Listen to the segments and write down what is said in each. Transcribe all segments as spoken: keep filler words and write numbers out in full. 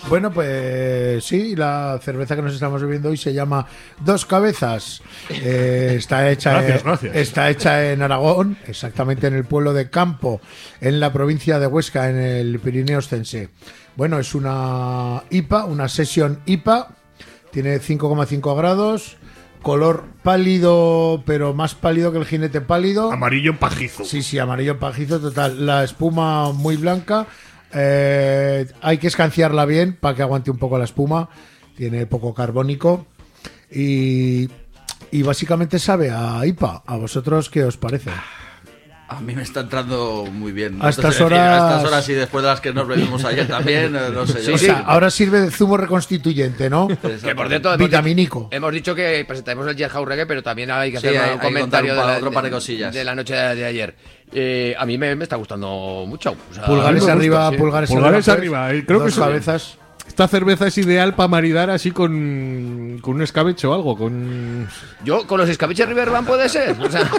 Bueno, pues sí, la cerveza que nos estamos bebiendo hoy se llama Dos Cabezas. Eh, está hecha, Gracias, en, gracias. está hecha en Aragón, exactamente en el pueblo de Campo, en la provincia de Huesca, en el Pirineo Ostense. Bueno, es una I P A, una Session I P A, tiene cinco coma cinco grados, color pálido, pero más pálido que el jinete pálido. Amarillo pajizo. Sí, sí, amarillo pajizo total. La espuma muy blanca. Eh, hay que escanciarla bien para que aguante un poco la espuma. Tiene poco carbónico. Y, y básicamente sabe a I P A. ¿A vosotros qué os parece? A mí me está entrando muy bien. A estas Entonces, horas- a estas horas y después de las que nos bebimos ayer también, eh, no sé yo. O sea, ahora sirve de zumo reconstituyente, ¿no? Que por cierto, hemos Vitamínico. dicho, hemos dicho que presentaremos el Jailhouse Reggae, pero también hay que Sí, hacer hay- un hay que comentario contar un de, pa- la, otro par de cosillas. de la noche de, de ayer. Eh, a mí me, me está gustando mucho. O sea, Pulgares me gusta, arriba, sí. pulgares, Pulgares arriba. arriba. eh, Creo Dos que es- cabezas. esta cerveza es ideal para maridar así con, con un escabeche o algo. Con Yo, con los escabeches Riverband puede ser. O sea,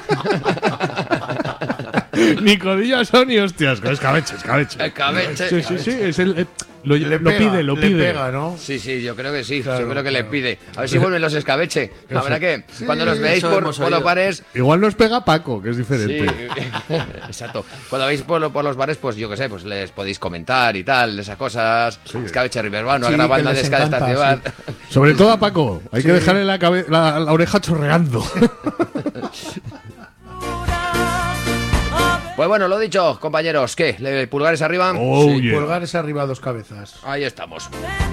ni codillas son ni hostias. Con escabeche, escabeche. escabeche. Sí, sí, sí. Es el, eh, lo, Le lo pega, pide, lo le pide. pega, ¿no? Sí, sí, yo creo que sí. Claro, yo creo que le claro. pide. A ver si vuelven los escabeche. La verdad que cuando los veáis eso por, hemos por los oído. bares. Igual nos pega Paco, que es Sí, diferente. exacto. Cuando veis por, lo- por los bares, pues yo qué sé, pues les podéis comentar y tal, esas cosas. Escabeche Riverband, Sí, una gran que banda de les ska de esta encanta, ciudad. Sobre todo a Paco. Hay que dejarle la, cabe- la, la oreja chorreando. Pues bueno, lo dicho, compañeros, ¿qué? ¿Le- ¿Pulgares arriba? Oh, Sí, yeah. pulgares arriba, dos cabezas. Ahí estamos.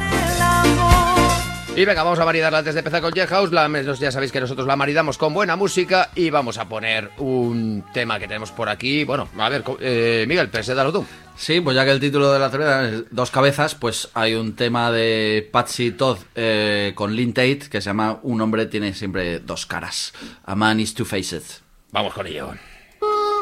Y venga, vamos a maridarla antes de empezar con Jailhouse. La, ya sabéis que nosotros la maridamos con buena música y vamos a poner un tema que tenemos por aquí. Bueno, a ver, co- eh, Miguel, preséntalo tú. Sí, pues ya que el título de la cerveza es Dos Cabezas, pues hay un tema de Patsy Todd eh, con Lynn Tate que se llama Un hombre tiene siempre dos caras. A man is two faces. Vamos con ello.